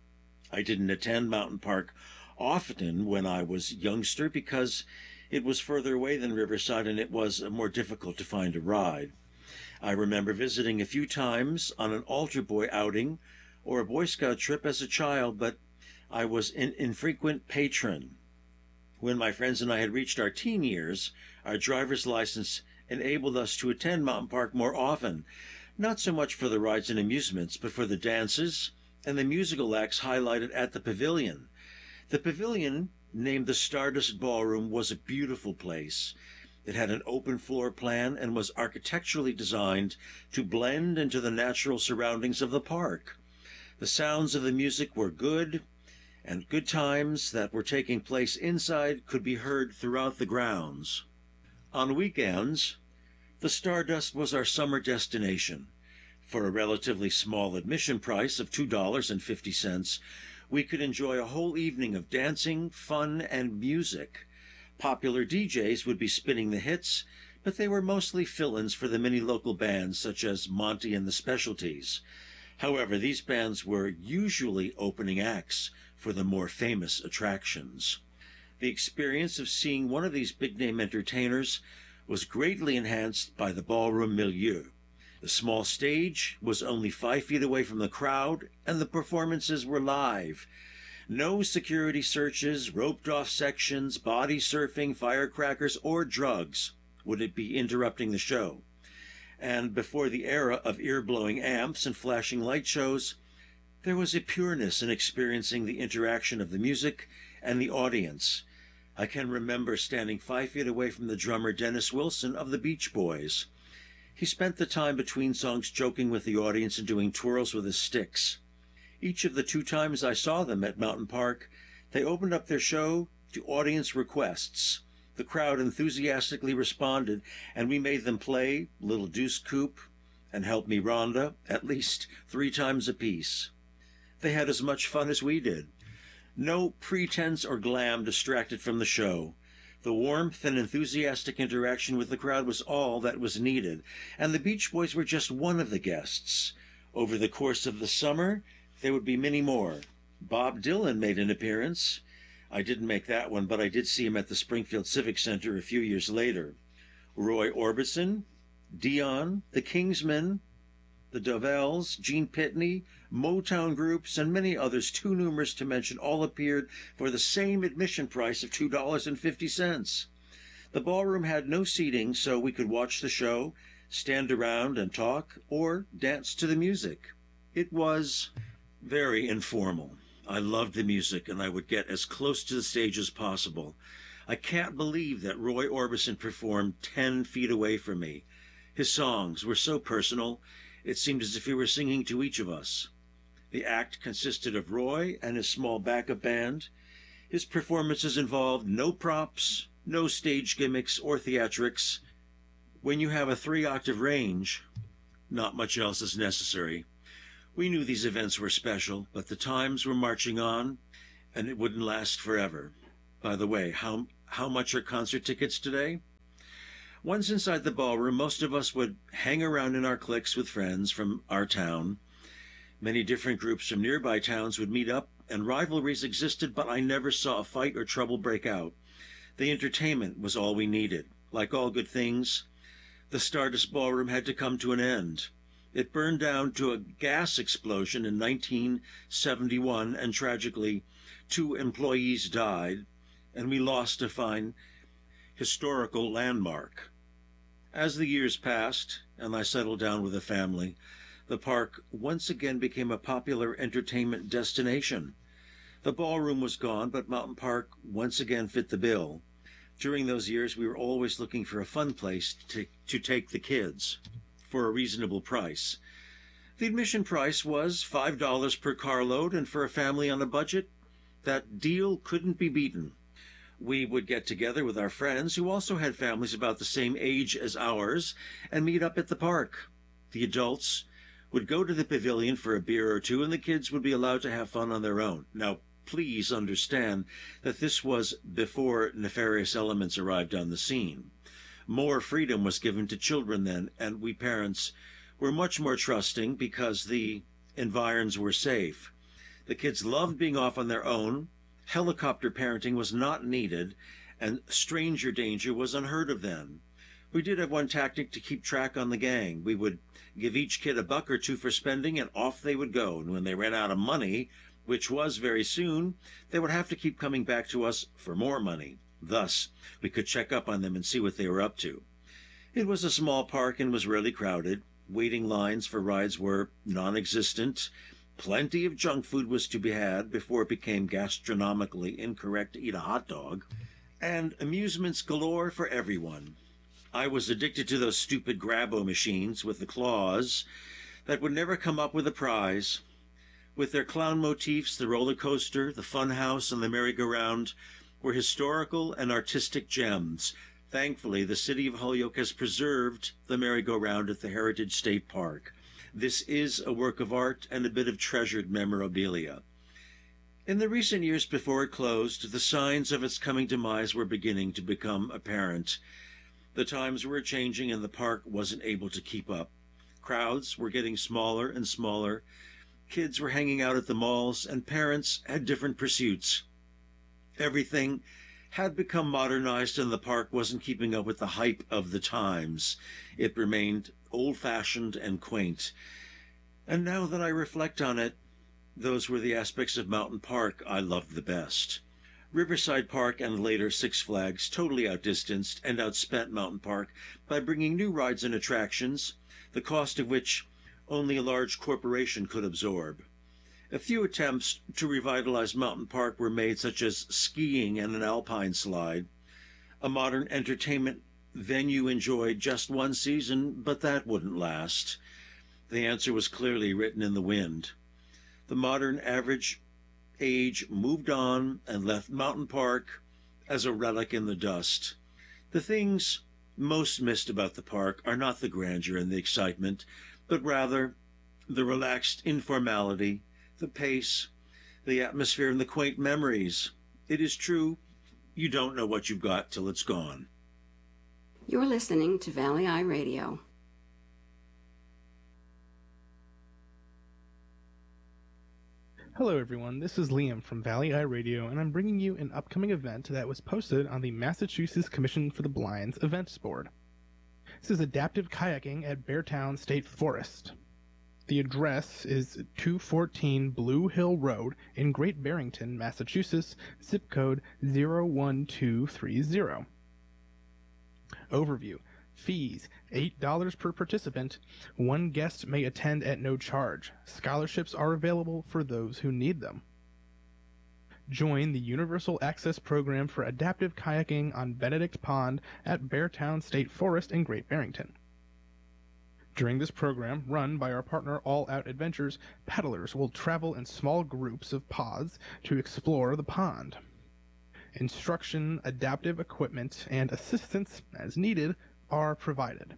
I didn't attend Mountain Park often when I was youngster because it was further away than Riverside and it was more difficult to find a ride. I remember visiting a few times on an altar boy outing or a Boy Scout trip as a child, but I was an infrequent patron. When my friends and I had reached our teen years, our driver's license enabled us to attend Mountain Park more often, not so much for the rides and amusements, but for the dances and the musical acts highlighted at the pavilion. The pavilion, named the Stardust Ballroom, was a beautiful place. It had an open floor plan and was architecturally designed to blend into the natural surroundings of the park. The sounds of the music were good, and good times that were taking place inside could be heard throughout the grounds. On weekends, the Stardust was our summer destination. For a relatively small admission price of two dollars and fifty cents, we could enjoy a whole evening of dancing, fun, and music. Popular D Js would be spinning the hits, but they were mostly fill-ins for the many local bands such as Monty and the Specialties. However, these bands were usually opening acts for the more famous attractions. The experience of seeing one of these big-name entertainers was greatly enhanced by the ballroom milieu. The small stage was only five feet away from the crowd, and the performances were live. No security searches, roped-off sections, body surfing, firecrackers, or drugs would it be interrupting the show. And before the era of ear-blowing amps and flashing light shows, there was a pureness in experiencing the interaction of the music and the audience. I can remember standing five feet away from the drummer Dennis Wilson of the Beach Boys. He spent the time between songs joking with the audience and doing twirls with his sticks. Each of the two times I saw them at Mountain Park, they opened up their show to audience requests. The crowd enthusiastically responded, and we made them play Little Deuce Coupe and Help Me Rhonda at least three times apiece. They had as much fun as we did. No pretense or glam distracted from the show. The warmth and enthusiastic interaction with the crowd was all that was needed, and the Beach Boys were just one of the guests. Over the course of the summer, there would be many more. Bob Dylan made an appearance. I didn't make that one, but I did see him at the Springfield Civic Center a few years later. Roy Orbison, Dion, the Kingsmen, the Dovells, Gene Pitney, Motown groups, and many others too numerous to mention all appeared for the same admission price of two dollars and fifty cents. The ballroom had no seating, so we could watch the show, stand around and talk, or dance to the music. It was very informal. I loved the music, and I would get as close to the stage as possible. I can't believe that Roy Orbison performed ten feet away from me. His songs were so personal, it seemed as if he were singing to each of us. The act consisted of Roy and his small backup band. His performances involved no props, No stage gimmicks or theatrics. When you have a three-octave range, not much else is necessary. We knew these events were special, but the times were marching on, and it wouldn't last forever. By the way, how how much are concert tickets today? Once inside the ballroom, most of us would hang around in our cliques with friends from our town. Many different groups from nearby towns would meet up, and rivalries existed, but I never saw a fight or trouble break out. The entertainment was all we needed. Like all good things, the Stardust Ballroom had to come to an end. It burned down to a gas explosion in nineteen seventy-one, and tragically, two employees died, and we lost a fine historical landmark. As the years passed, and I settled down with a family, the park once again became a popular entertainment destination. The ballroom was gone, but Mountain Park once again fit the bill. During those years, we were always looking for a fun place to, to take the kids for a reasonable price. The admission price was five dollars per carload, and for a family on a budget, that deal couldn't be beaten. We would get together with our friends, who also had families about the same age as ours, and meet up at the park. The adults would go to the pavilion for a beer or two, and the kids would be allowed to have fun on their own. Now, please understand that this was before nefarious elements arrived on the scene. More freedom was given to children then, and we parents were much more trusting because the environs were safe. The kids loved being off on their own. Helicopter parenting was not needed, and stranger danger was unheard of then. We did have one tactic to keep track on the gang. We would give each kid a buck or two for spending, and off they would go. And when they ran out of money, which was very soon, they would have to keep coming back to us for more money. Thus, we could check up on them and see what they were up to. It was a small park and was rarely crowded. Waiting lines for rides were non-existent. Plenty of junk food was to be had before it became gastronomically incorrect to eat a hot dog. And amusements galore for everyone. I was addicted to those stupid grabo machines with the claws that would never come up with a prize. With their clown motifs, the roller coaster, the fun house, and the merry-go-round were historical and artistic gems. Thankfully, the city of Holyoke has preserved the merry-go-round at the Heritage State Park. This is a work of art and a bit of treasured memorabilia. In the recent years before it closed, the signs of its coming demise were beginning to become apparent. The times were changing and the park wasn't able to keep up. Crowds were getting smaller and smaller. Kids were hanging out at the malls, and parents had different pursuits. Everything had become modernized, and the park wasn't keeping up with the hype of the times. It remained old-fashioned and quaint. And now that I reflect on it, those were the aspects of Mountain Park I loved the best. Riverside Park and later Six Flags totally outdistanced and outspent Mountain Park by bringing new rides and attractions, the cost of which only a large corporation could absorb. A few attempts to revitalize Mountain Park were made, such as skiing and an alpine slide. A modern entertainment venue enjoyed just one season, but that wouldn't last. The answer was clearly written in the wind. The modern average age moved on and left Mountain Park as a relic in the dust. The things most missed about the park are not the grandeur and the excitement, but rather the relaxed informality, the pace, the atmosphere, and the quaint memories. It is true, you don't know what you've got till it's gone. You're listening to Valley Eye Radio. Hello everyone, this is Liam from Valley Eye Radio, and I'm bringing you an upcoming event that was posted on the Massachusetts Commission for the Blind's events board. This is adaptive kayaking at Beartown State Forest. The address is two fourteen Blue Hill Road in Great Barrington, Massachusetts, zip code zero one two three zero. Overview. Fees, eight dollars per participant. One guest may attend at no charge. Scholarships are available for those who need them. Join the Universal Access Program for Adaptive Kayaking on Benedict Pond at Beartown State Forest in Great Barrington. During this program, run by our partner All Out Adventures, paddlers will travel in small groups of pods to explore the pond. Instruction, adaptive equipment, and assistance, as needed, are provided.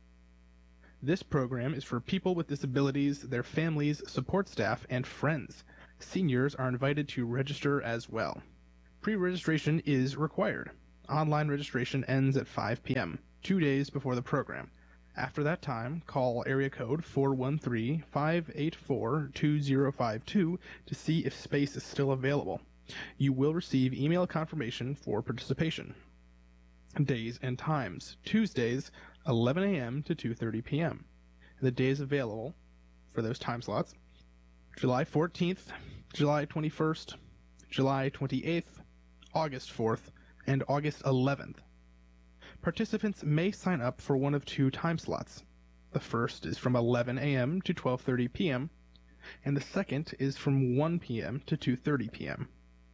This program is for people with disabilities, their families, support staff, and friends. Seniors are invited to register as well. Pre-registration is required. Online registration ends at five p m, two days before the program. After that time, call area code four one three, five eight four, two zero five two to see if space is still available. You will receive email confirmation for participation. Days and times: Tuesdays, eleven a m to two thirty p m The days available for those time slots: July fourteenth, July twenty-first, July twenty-eighth, August fourth, and August eleventh. Participants may sign up for one of two time slots. The first is from eleven a m to twelve thirty p m, and the second is from one p m to two thirty p m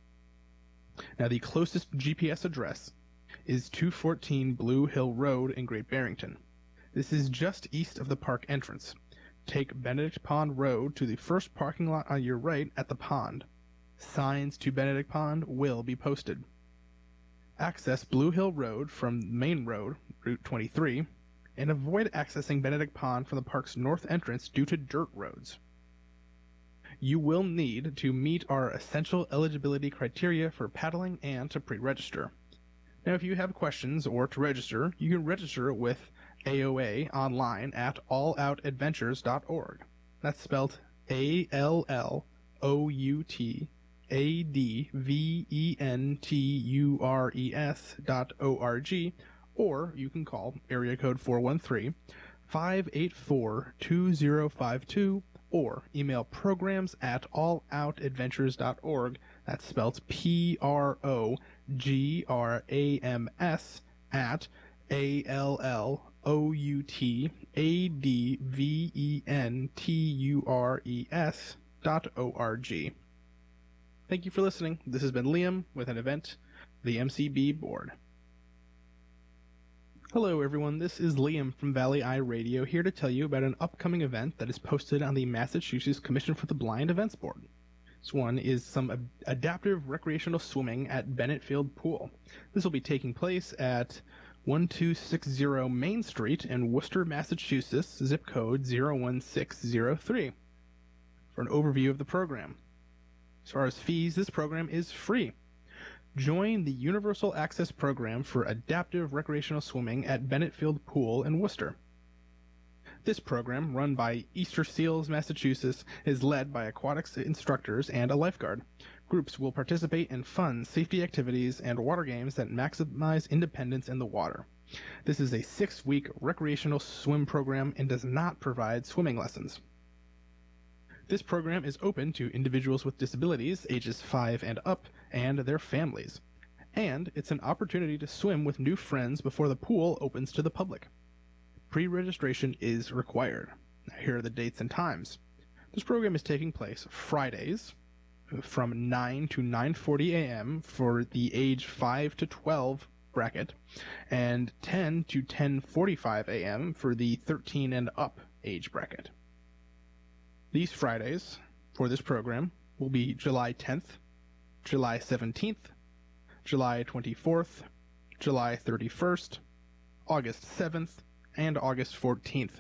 Now, the closest G P S address is two fourteen Blue Hill Road in Great Barrington. This is just east of the park entrance. Take Benedict Pond Road to the first parking lot on your right at the pond. Signs to Benedict Pond will be posted. Access Blue Hill Road from Main Road, Route twenty-three, and avoid accessing Benedict Pond from the park's north entrance due to dirt roads. You will need to meet our essential eligibility criteria for paddling and to pre-register. Now, if you have questions or to register, you can register with A O A online at all out adventures dot org. That's spelled A L L O U T A D V E N T U R E S dot O R G, or you can call area code four one three, five eight four, two zero five two, or email programs at all out adventures dot org. That's spelled P R O G R A M S at A L L O U T A D V E N T U R E S dot O R G. Thank you for listening. This has been Liam with an event, the M C B Board. Hello everyone, this is Liam from Valley Eye Radio, here to tell you about an upcoming event that is posted on the Massachusetts Commission for the Blind Events Board. This one is some ad- adaptive recreational swimming at Bennett Field Pool. This will be taking place at one two six zero Main Street in Worcester, Massachusetts, zip code zero one six zero three. For an overview of the program. As far as fees, this program is free. Join the Universal Access Program for Adaptive Recreational Swimming at Bennett Field Pool in Worcester. This program, run by Easter Seals, Massachusetts, is led by aquatics instructors and a lifeguard. Groups will participate in fun, safety activities and water games that maximize independence in the water. This is a six-week recreational swim program and does not provide swimming lessons. This program is open to individuals with disabilities, ages five and up, and their families. And it's an opportunity to swim with new friends before the pool opens to the public. Pre-registration is required. Now, here are the dates and times. This program is taking place Fridays from nine to nine forty a m for the age five to twelve bracket, and ten to ten forty-five a m for the thirteen and up age bracket. These Fridays for this program will be July tenth, July seventeenth, July twenty-fourth, July thirty-first, August seventh, and August fourteenth.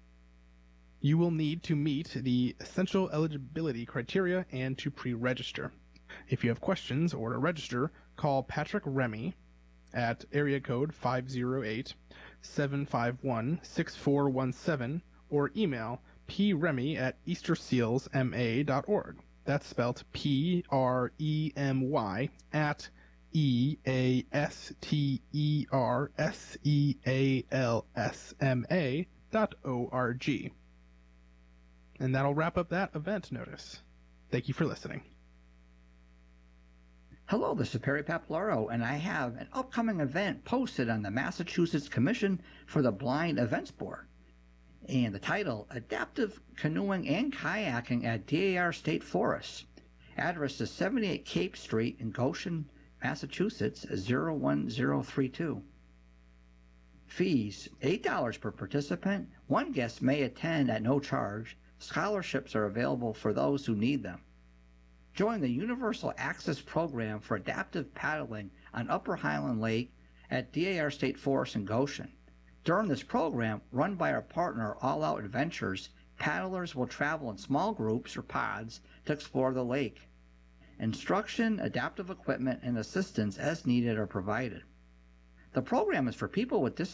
You will need to meet the essential eligibility criteria and to pre-register. If you have questions or to register, call Patrick Remy at area code five oh eight, seven five one, six four one seven or email premy at easter seals m a dot org. That's spelled P R E M Y at E A S T E R S E A L S M A dot O R G. And that'll wrap up that event notice. Thank you for listening. Hello, this is Perry Papalaro, and I have an upcoming event posted on the Massachusetts Commission for the Blind Events Board. And the title, Adaptive Canoeing and Kayaking at D A R State Forest. Address is seventy-eight Cape Street in Goshen, Massachusetts, zero one zero three two. Fees, eight dollars per participant. One guest may attend at no charge. Scholarships are available for those who need them. Join the Universal Access Program for Adaptive Paddling on Upper Highland Lake at D A R State Forest in Goshen. During this program, run by our partner All Out Adventures, paddlers will travel in small groups or pods to explore the lake. Instruction, adaptive equipment, and assistance as needed are provided. The program is for people with disabilities